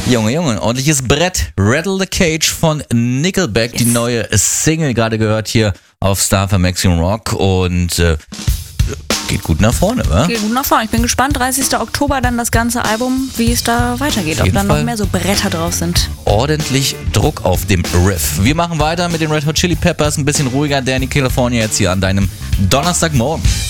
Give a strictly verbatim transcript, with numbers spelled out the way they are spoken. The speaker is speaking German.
Junge, Junge, ordentliches Brett. Rattle the Cage von Nickelback, yes. Die neue Single, gerade gehört hier auf Star für Maximum Rock und äh, geht gut nach vorne, wa? Geht gut nach vorne. Ich bin gespannt, dreißigster Oktober dann das ganze Album, wie es da weitergeht. Ob dann noch mehr so Bretter drauf sind. Ordentlich Druck auf dem Riff. Wir machen weiter mit den Red Hot Chili Peppers, ein bisschen ruhiger. Danny California jetzt hier an deinem Donnerstagmorgen.